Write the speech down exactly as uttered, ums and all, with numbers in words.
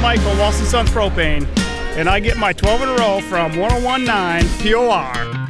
Mike from Walson Sons Propane, and I get my twelve in a row from one oh one nine P O R.